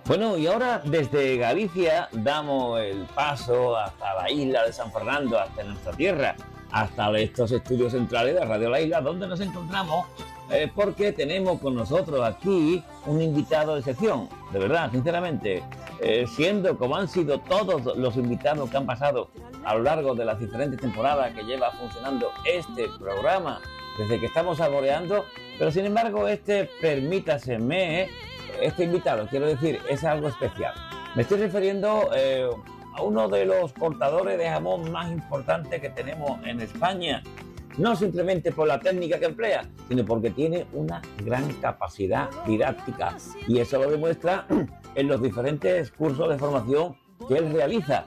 Bueno, y ahora desde Galicia damos el paso hasta la isla de San Fernando, hasta nuestra tierra, hasta estos estudios centrales de Radio La Isla, donde nos encontramos, porque tenemos con nosotros aquí un invitado de sección, de verdad, sinceramente, siendo como han sido todos los invitados que han pasado a lo largo de las diferentes temporadas que lleva funcionando este programa, desde que estamos saboreando, pero sin embargo permítaseme, este invitado, quiero decir, es algo especial. Me estoy refiriendo a uno de los cortadores de jamón más importantes que tenemos en España, no simplemente por la técnica que emplea, sino porque tiene una gran capacidad didáctica, y eso lo demuestra en los diferentes cursos de formación que él realiza,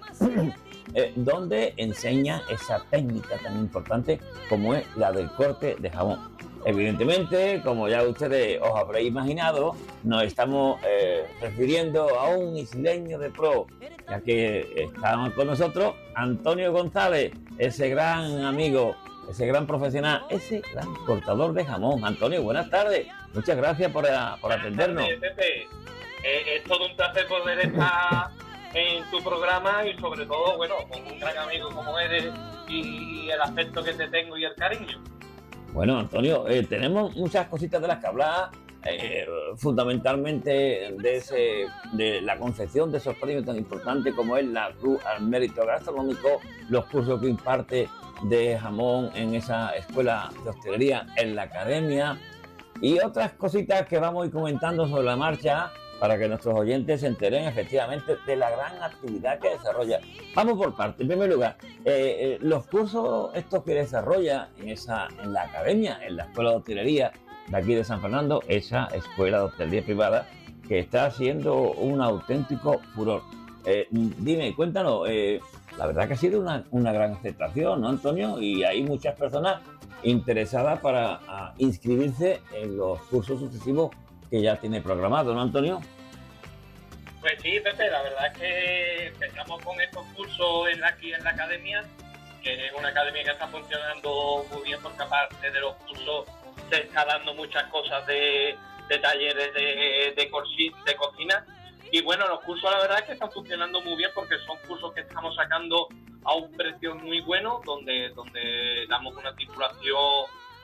donde enseña esa técnica tan importante como es la del corte de jamón. Evidentemente, como ya ustedes os habréis imaginado, nos estamos refiriendo a un isleño de pro, ya que está con nosotros Antonio González, ese gran amigo, ese gran profesional, ese gran cortador de jamón. Antonio, buenas tardes. Muchas gracias por atendernos. Buenas tardes, Pepe. Es todo un placer poder estar en tu programa y sobre todo, bueno, con un gran amigo como eres y el afecto que te tengo y el cariño. Bueno, Antonio, tenemos muchas cositas de las que hablar, fundamentalmente de la concepción de esos premios tan importantes como es la Cruz al Mérito Gastronómico, los cursos que imparte de jamón en esa escuela de hostelería en la academia y otras cositas que vamos a ir comentando sobre la marcha para que nuestros oyentes se enteren efectivamente de la gran actividad que desarrolla. Vamos por partes. En primer lugar, los cursos estos que desarrolla en la academia, en la Escuela de Hostelería de aquí de San Fernando, esa escuela de hostelería privada que está haciendo un auténtico furor. Dime, cuéntanos, la verdad que ha sido una gran aceptación, ¿no, Antonio? Y hay muchas personas interesadas para inscribirse en los cursos sucesivos que ya tiene programado, ¿no, Antonio? Pues sí, Pepe, la verdad es que empezamos con estos cursos aquí en la academia, que es una academia que está funcionando muy bien porque aparte de los cursos se está dando muchas cosas de talleres de cocina. Y bueno, los cursos la verdad es que están funcionando muy bien porque son cursos que estamos sacando a un precio muy bueno, donde damos una titulación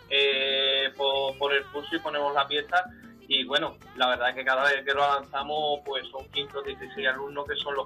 por el curso y ponemos la pieza. Y bueno, la verdad es que cada vez que lo lanzamos pues son 15 o 16 alumnos que son lo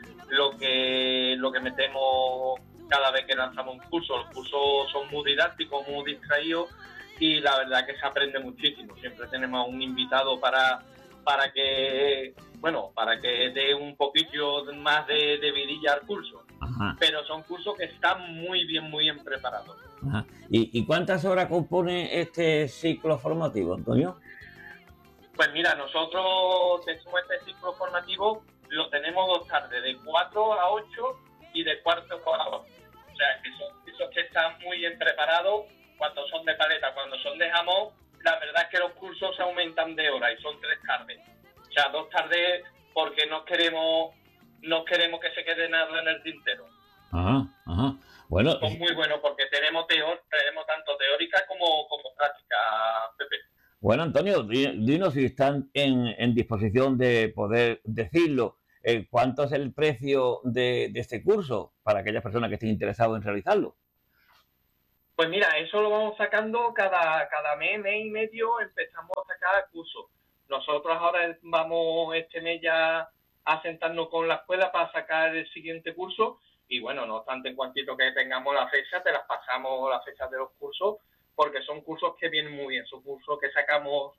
que metemos cada vez que lanzamos un curso. Los cursos son muy didácticos, muy distraídos y la verdad es que se aprende muchísimo. Siempre tenemos un invitado para que dé un poquito más de vidilla al curso. Ajá. Pero son cursos que están muy bien preparados. Ajá. ¿Y cuántas horas compone este ciclo formativo, Antonio? Pues mira, nosotros tenemos este ciclo formativo, lo tenemos 2 tardes, de 4 a 8 y de cuarto a 8. O sea, que son esos que están muy bien preparados cuando son de paleta, cuando son de jamón. La verdad es que los cursos se aumentan de hora y son 3 tardes. O sea, 2 tardes porque no queremos que se quede nada en el tintero. Ajá. Bueno, son muy buenos porque tenemos tanto teórica como práctica, Pepe. Bueno, Antonio, dinos si están en disposición de poder decirlo. ¿Cuánto es el precio de este curso para aquellas personas que estén interesadas en realizarlo? Pues mira, eso lo vamos sacando cada mes y medio, empezamos a sacar cursos. Nosotros ahora vamos este mes ya a sentarnos con la escuela para sacar el siguiente curso y bueno, no obstante, en cuantito que tengamos la fecha, te las pasamos las fechas de los cursos porque son cursos que vienen muy bien, son cursos que sacamos,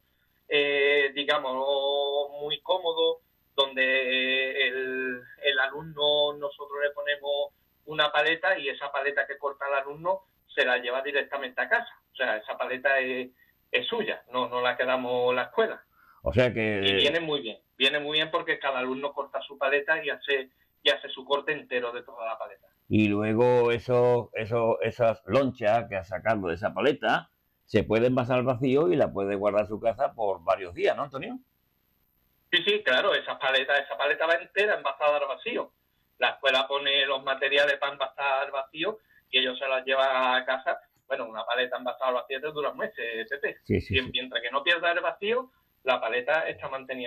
digamos, muy cómodos, donde el alumno, nosotros le ponemos una paleta y esa paleta que corta el alumno se la lleva directamente a casa. O sea, esa paleta es suya, no la quedamos en la escuela. O sea que... Y viene muy bien porque cada alumno corta su paleta y hace su corte entero de toda la paleta. Y luego esas lonchas que has sacado de esa paleta se pueden envasar al vacío y la puede guardar en su casa por varios días, ¿no, Antonio? Sí, claro, esa paleta va entera envasada al vacío. La escuela pone los materiales para envasar al vacío y ellos se las llevan a casa. Bueno, una paleta envasada al vacío te dura meses, Pepe. Sí. Mientras que no pierda el vacío, la paleta está mantenida bien.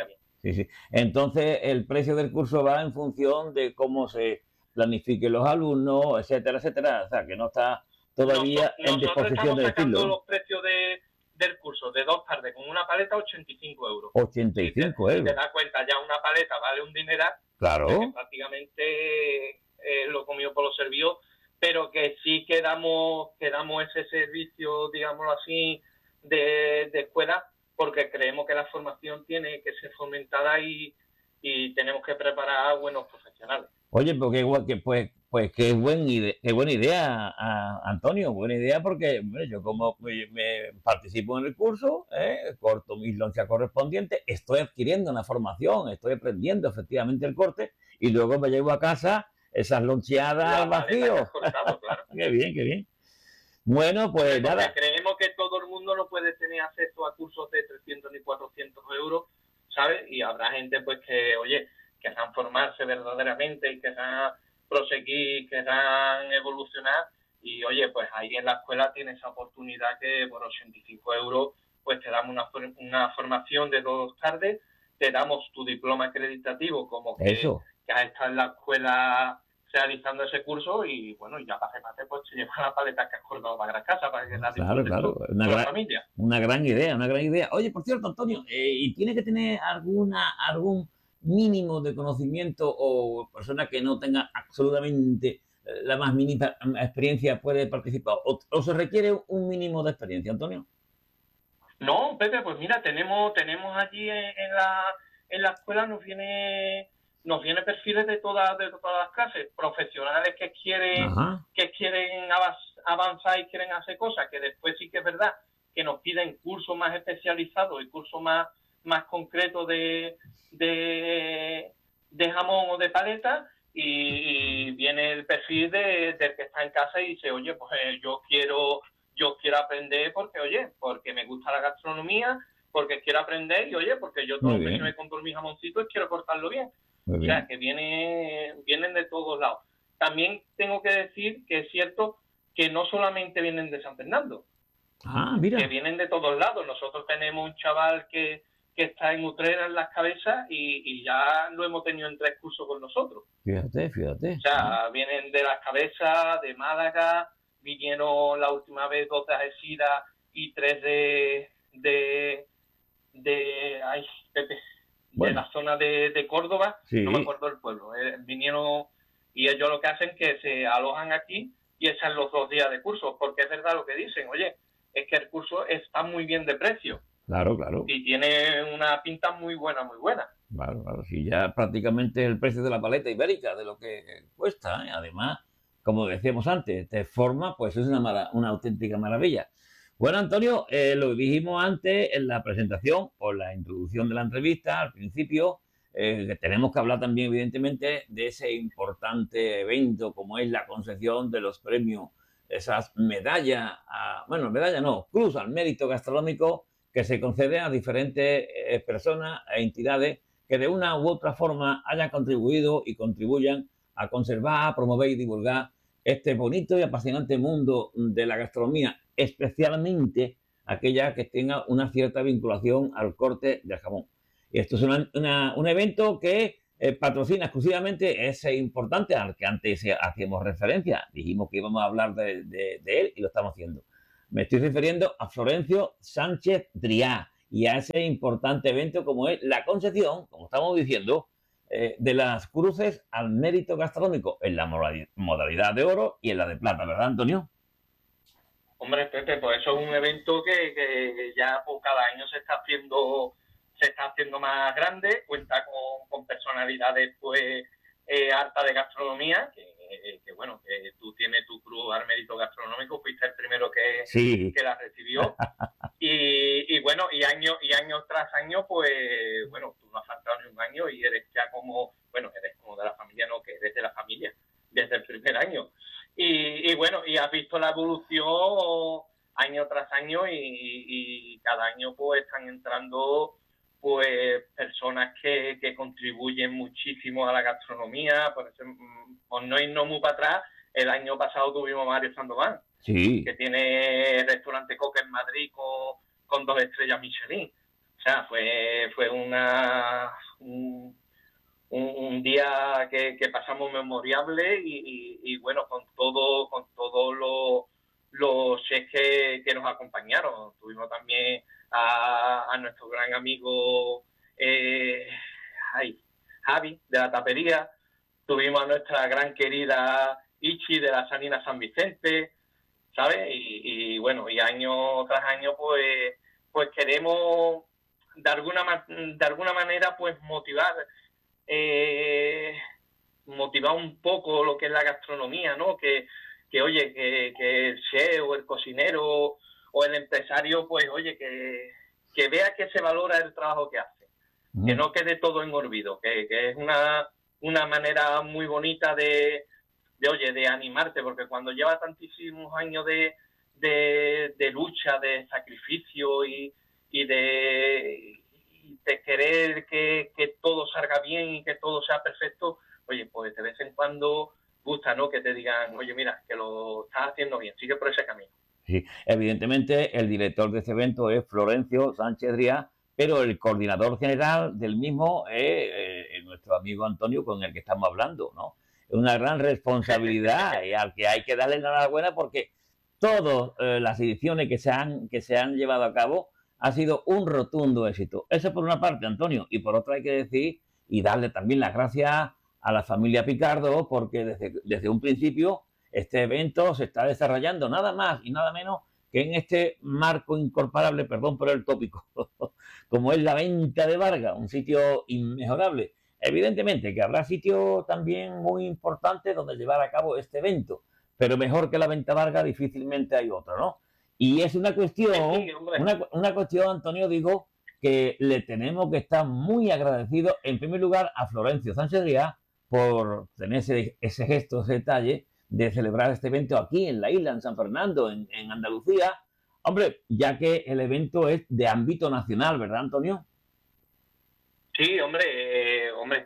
Sí, sí. Entonces, el precio del curso va en función de cómo se planifiquen los alumnos, etcétera, etcétera. O sea, que no está todavía en Nosotros disposición estamos de sacando decirlo. los precios del curso de 2 tardes con una paleta 85 euros. ochenta y Si te, cinco si te euros. das cuenta, ya una paleta vale un dineral, o sea que Claro, prácticamente lo comido por lo servido, pero que sí que damos ese servicio, digámoslo así, de escuela, porque creemos que la formación tiene que ser fomentada y tenemos que preparar a buenos profesionales. oye, porque igual que pues qué buena idea, Antonio, buena idea porque bueno, yo como me participo en el curso, corto mis lonchas correspondientes, estoy adquiriendo una formación, estoy aprendiendo efectivamente el corte y luego me llevo a casa esas loncheadas al La paleta que has vacío. cortado, claro. Qué bien, qué bien. Bueno, Hombre, pues porque nada, creemos que todo el mundo no puede tener acceso a cursos de 300 ni 400 euros, ¿sabes? Y habrá gente pues que, oye, querrán formarse verdaderamente y querrán proseguir, querrán evolucionar y, oye, pues ahí en la escuela tienes esa oportunidad que por 85 euros pues te damos una formación de 2 tardes, te damos tu diploma acreditativo como eso. que has estado en la escuela realizando ese curso y bueno, y ya para remate pues te llevas la paleta que has acordado para la casa para que la Claro, disfrutes claro, tú con la familia. una gran idea, una gran idea. Oye, por cierto, Antonio, ¿y tiene que tener algún mínimo de conocimiento o persona que no tenga absolutamente la más mínima experiencia puede participar? O se requiere un mínimo de experiencia, Antonio? No, Pepe, pues mira, tenemos allí en la escuela nos viene perfiles de todas las clases, profesionales Ajá, que quieren avanzar y quieren hacer cosas, que después sí que es verdad que nos piden cursos más especializados y cursos más concretos de jamón o de paleta, y viene el perfil del que está en casa y dice, oye, pues yo quiero aprender porque me gusta la gastronomía, porque quiero aprender y, oye, porque yo todos muy los meses bien, me compro mis jamoncitos y quiero cortarlo bien. muy O sea, bien. que vienen de todos lados. También tengo que decir que es cierto que no solamente vienen de San Fernando, Ah, que mira, vienen de todos lados. Nosotros tenemos un chaval que está en Utrera en las cabezas y ya lo hemos tenido en 3 cursos con nosotros. fíjate, O fíjate. Ah, sea, vienen de las cabezas, de Málaga, vinieron la última vez 2 de Algeciras y 3 ay, de bueno, la zona de Córdoba, no me sí, acuerdo el pueblo. Vinieron y ellos lo que hacen es que se alojan aquí y echan los 2 días de curso, porque es verdad lo que dicen, oye, es que el curso está muy bien de precio claro, claro. y tiene una pinta muy buena, muy buena. Claro, claro, sí, ya prácticamente el precio de la paleta ibérica, de lo que cuesta, ¿eh? Además, como decíamos antes, te forma, pues es una auténtica maravilla. Bueno, Antonio, lo dijimos antes en la presentación o la introducción de la entrevista, al principio, que tenemos que hablar también, evidentemente, de ese importante evento como es la concesión de los premios, esas medallas, bueno, medalla no, cruz al mérito gastronómico que se concede a diferentes personas e entidades que de una u otra forma hayan contribuido y contribuyan a conservar, promover y divulgar este bonito y apasionante mundo de la gastronomía, especialmente aquella que tenga una cierta vinculación al corte del jamón. Y esto es un evento que patrocina exclusivamente ese importante al que antes hacíamos referencia. Dijimos que íbamos a hablar de él y lo estamos haciendo. Me estoy refiriendo a Florencio Sánchez Drià y a ese importante evento como es la concesión, como estamos diciendo, de las cruces al mérito gastronómico en la modalidad de oro y en la de plata, ¿verdad, Antonio? Hombre, Pepe, pues eso es un evento que ya pues, cada año se está haciendo más grande, cuenta con personalidades pues harta de gastronomía, bueno, que tú tienes tu cruz al mérito gastronómico, fuiste el primero Sí, que la recibió. Y bueno, y año tras año, pues bueno, tú no has faltado ni un año y eres ya eres como de la familia, no, que eres de la familia desde el primer año. Y bueno, y has visto la evolución año tras año y cada año pues están entrando pues personas que contribuyen muchísimo a la gastronomía. Por no irnos muy para atrás, el año pasado tuvimos a Mario Sandoval, sí, que tiene el restaurante Coca en Madrid con 2 estrellas Michelin. O sea, fue que pasamos memorable y bueno, con todos los chefs que nos acompañaron. Tuvimos también a nuestro gran amigo Javi, de la tapería. Tuvimos a nuestra gran querida Ichi, de la Sanina San Vicente, ¿sabes? Y bueno, y año tras año, pues queremos de alguna manera pues motivar un poco lo que es la gastronomía, ¿no? Que oye, que el chef o el cocinero o el empresario, pues oye, que vea que se valora el trabajo que hace, que no quede todo en olvido, que es una manera muy bonita de animarte, porque cuando lleva tantísimos años de lucha, de sacrificio y de querer que todo salga bien y que todo sea perfecto, oye, pues de vez en cuando gusta, ¿no? Que te digan, oye, mira, que lo estás haciendo bien, sigue por ese camino. Sí, evidentemente el director de este evento es Florencio Sánchez Drià, pero el coordinador general del mismo es nuestro amigo Antonio, con el que estamos hablando, ¿no? Es una gran responsabilidad y al que hay que darle la enhorabuena, porque todas las ediciones que se han llevado a cabo ha sido un rotundo éxito. Eso por una parte, Antonio, y por otra hay que decir y darle también las gracias a la familia Picardo, porque desde un principio este evento se está desarrollando nada más y nada menos que en este marco incomparable, perdón por el tópico, como es la Venta de Vargas, un sitio inmejorable. Evidentemente que habrá sitios también muy importantes donde llevar a cabo este evento, pero mejor que la Venta Vargas difícilmente hay otro, ¿no? Y es una cuestión, una cuestión, Antonio, digo, que le tenemos que estar muy agradecidos, en primer lugar, a Florencio Sánchez Drià por tener ese gesto, ese detalle de celebrar este evento aquí en la isla, en San Fernando, en Andalucía. Hombre, ya que el evento es de ámbito nacional, ¿verdad, Antonio? Sí, hombre,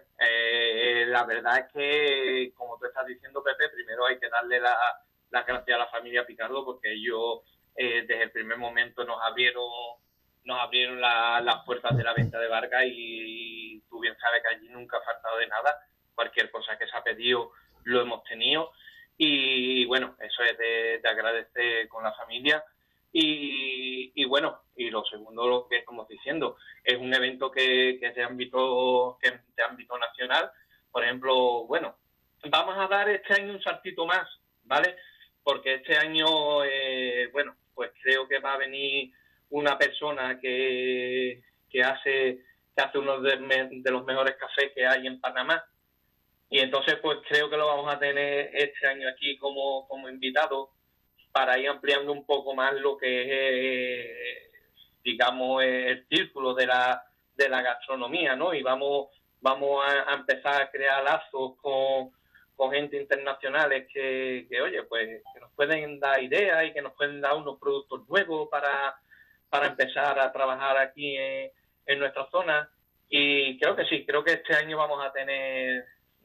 la verdad es que, como tú estás diciendo, Pepe, primero hay que darle las gracias a la familia Picardo, porque ellos desde el primer momento nos abrieron las puertas de la Venta de Vargas y tú bien sabes que allí nunca ha faltado de nada. Cualquier cosa que se ha pedido lo hemos tenido y bueno, eso es de agradecer con la familia. Y bueno, y lo segundo, lo que estamos diciendo, es un evento que es de ámbito nacional. Por ejemplo, bueno, vamos a dar este año un saltito más, ¿vale? Porque este año, bueno, pues creo que va a venir una persona que hace uno de los mejores cafés que hay en Panamá. Y entonces, pues creo que lo vamos a tener este año aquí como invitado, para ir ampliando un poco más lo que es, digamos, el círculo de la gastronomía, ¿no? Y vamos a empezar a crear lazos con gente internacionales que oye, pues que nos pueden dar ideas y que nos pueden dar unos productos nuevos para empezar a trabajar aquí en nuestra zona. Y creo que sí, creo que este año vamos a tener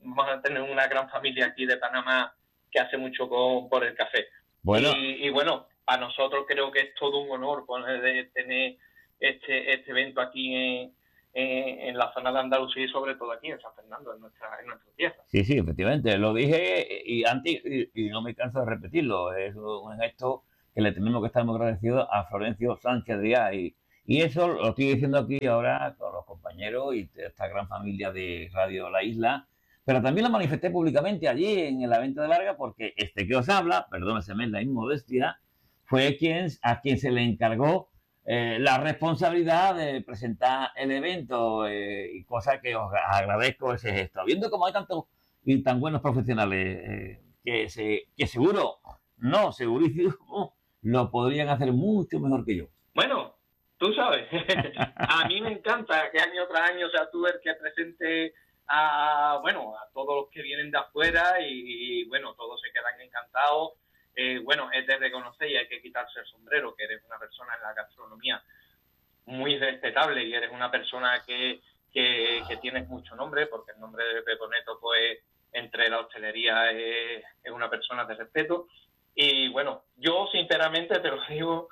una gran familia aquí de Panamá que hace mucho por el café. Bueno. Y bueno, para nosotros creo que es todo un honor poder tener este evento aquí en la zona de Andalucía y sobre todo aquí en San Fernando, en nuestra tierra. Sí, sí, efectivamente, lo dije y antes y no me canso de repetirlo, es un gesto que le tenemos que estar muy agradecidos a Florencio Sánchez Drià y eso lo estoy diciendo aquí ahora con los compañeros y esta gran familia de Radio La Isla, pero también lo manifesté públicamente allí en la Venta de Vargas, porque este que os habla, perdónenseme la inmodestia, fue a quien se le encargó la responsabilidad de presentar el evento, y cosa que os agradezco ese gesto. Viendo como hay tantos y tan buenos profesionales que seguro, no, segurísimo, lo podrían hacer mucho mejor que yo. Bueno, tú sabes, a mí me encanta que año tras año sea tú el que presente a todos los que vienen de afuera y bueno, todos se quedan encantados. Bueno, es de reconocer y hay que quitarse el sombrero, que eres una persona en la gastronomía muy respetable y eres una persona que tienes mucho nombre, porque el nombre de Pepe Neto, pues, entre la hostelería es una persona de respeto. Y bueno, yo sinceramente te lo digo,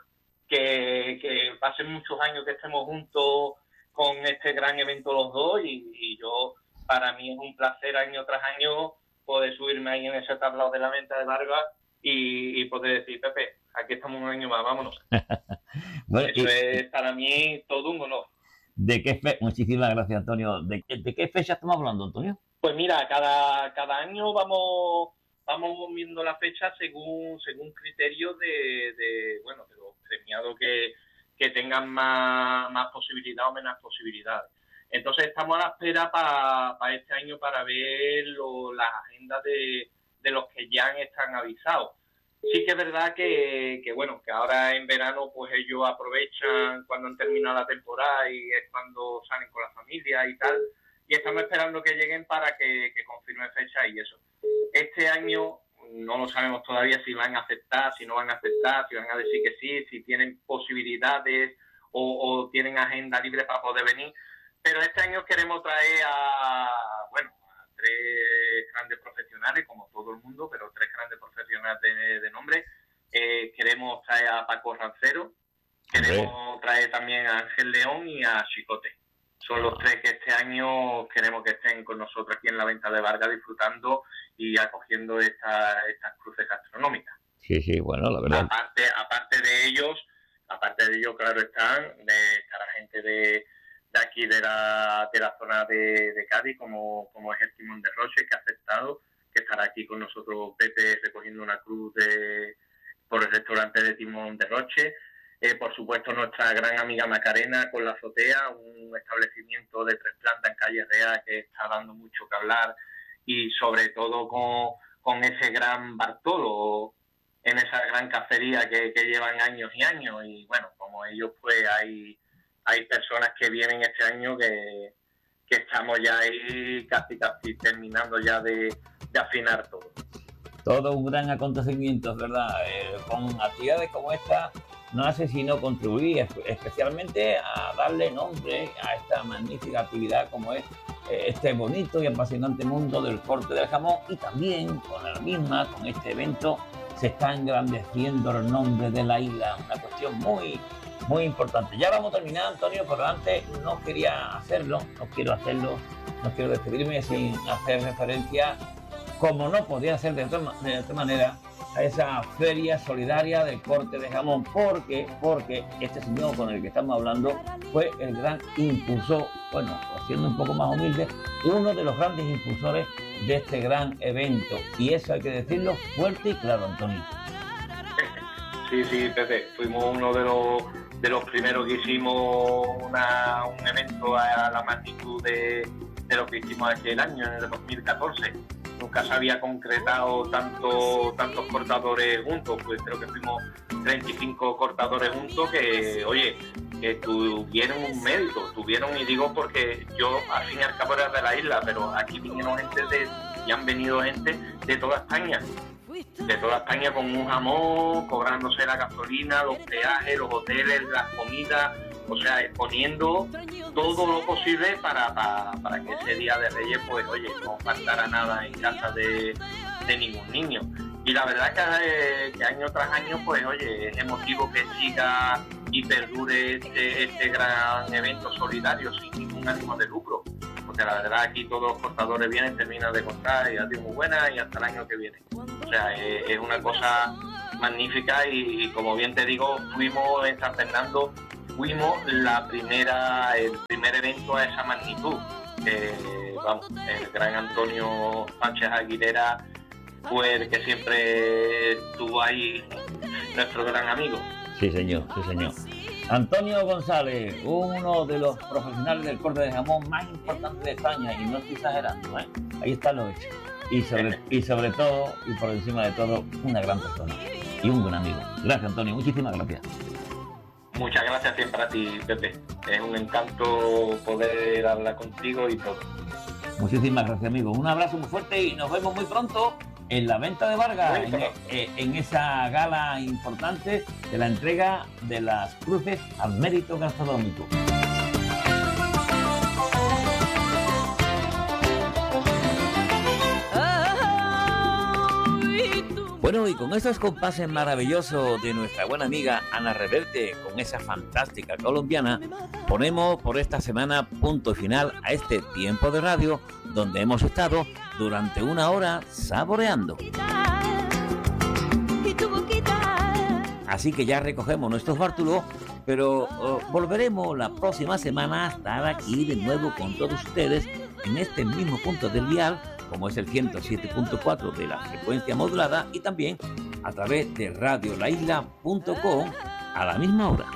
que pasen muchos años que estemos juntos con este gran evento los dos y yo para mí es un placer año tras año poder subirme ahí en ese tablao de la venta de Vargas y poder decir, Pepe, aquí estamos un año más, vámonos. Bueno, Eso es para mí todo un honor. Muchísimas gracias, Antonio. ¿De qué fecha estamos hablando, Antonio? Pues mira, cada año vamos viendo la fecha según criterios de los premiados que tengan más posibilidad o menos posibilidades. Entonces estamos a la espera para este año para ver las agendas de los que ya están avisados. Sí que es verdad que ahora en verano pues ellos aprovechan cuando han terminado la temporada y es cuando salen con la familia y tal, y estamos esperando que lleguen para que confirmen fecha y eso. Este año no lo sabemos todavía si van a aceptar, si no van a aceptar, si van a decir que sí, si tienen posibilidades o tienen agenda libre para poder venir, pero este año queremos traer a 3 grandes profesionales, como todo el mundo, pero 3 grandes profesionales de nombre. Queremos traer a Paco Rancero, queremos traer también a Ángel León y a Chicote. Son los 3 que este año queremos que estén con nosotros aquí en la venta de Vargas disfrutando y acogiendo estas cruces gastronómicas. Sí, bueno, la verdad. Aparte de ellos, claro, estará gente de aquí de la zona de Cádiz, como es el Timón de Roche, que ha aceptado, que estará aquí con nosotros Pepe recogiendo una cruz por el restaurante de Timón de Roche. Por supuesto, nuestra gran amiga Macarena con La Azotea, un establecimiento de 3 plantas en Calle Real que está dando mucho que hablar, y sobre todo con ese gran Bartolo, en esa gran cacería que llevan años y años. Y bueno, como ellos, pues hay personas que vienen este año que estamos ya ahí casi terminando ya de afinar todo. Todo un gran acontecimiento, es verdad. Con actividades como esta no hace sino contribuir especialmente a darle nombre a esta magnífica actividad como es este bonito y apasionante mundo del corte del jamón, y también con este evento se está engrandeciendo el nombre de la isla, una cuestión muy importante. Ya vamos a terminar, Antonio, pero antes no quiero despedirme sin hacer referencia, como no podía ser de otra manera, a esa feria solidaria del corte de jamón, porque este señor con el que estamos hablando fue el gran impulsor, siendo un poco más humilde, uno de los grandes impulsores de este gran evento, y eso hay que decirlo fuerte y claro, Antonio. Sí, Pepe, fuimos uno de los primeros que hicimos un evento a la magnitud de lo que hicimos aquel año, en el 2014. Nunca se había concretado tantos cortadores juntos, pues creo que fuimos 35 cortadores juntos que tuvieron un mérito, y digo porque yo al fin y al cabo era de la isla, pero aquí vinieron y han venido gente de toda España con un jamón, cobrándose la gasolina, los peajes, los hoteles, las comidas, o sea, exponiendo todo lo posible para que ese día de Reyes, pues no faltara nada en casa de ningún niño. Y la verdad que año tras año, pues es emotivo que siga y perdure este gran evento solidario sin ningún ánimo de lucro, porque la verdad aquí todos los cortadores vienen, terminan de cortar y adiós muy buena y hasta el año que viene. O sea, es una cosa magnífica, y como bien te digo, fuimos en San Fernando, el primer evento a esa magnitud. El gran Antonio Sánchez Aguilera fue el que siempre estuvo ahí, nuestro gran amigo. Sí, señor. Antonio González, uno de los profesionales del corte de jamón más importantes de España, y no estoy exagerando, ahí están los hechos. Y sobre todo, y por encima de todo, una gran persona y un buen amigo. Gracias, Antonio, muchísimas gracias. Muchas gracias siempre a ti, Pepe. Es un encanto poder hablar contigo y todo. Muchísimas gracias, amigo. Un abrazo muy fuerte y nos vemos muy pronto en la venta de Vargas, en esa gala importante de la entrega de las cruces al mérito gastronómico. Bueno, y con estos compases maravillosos de nuestra buena amiga Ana Reverte, con esa fantástica colombiana, ponemos por esta semana punto final a este tiempo de radio donde hemos estado durante una hora saboreando. Así que ya recogemos nuestros bártulos, pero volveremos la próxima semana a estar aquí de nuevo con todos ustedes en este mismo punto del dial, como es el 107.4 de la frecuencia modulada, y también a través de radiolaisla.com a la misma hora.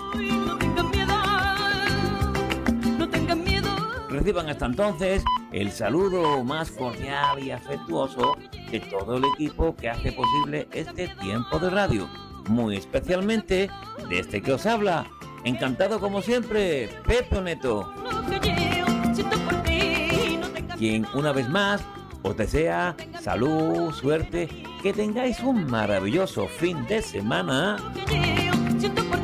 Reciban hasta entonces el saludo más cordial y afectuoso de todo el equipo que hace posible este tiempo de radio, muy especialmente de este que os habla, encantado como siempre, Pepe Neto, quien una vez más os desea salud, suerte, que tengáis un maravilloso fin de semana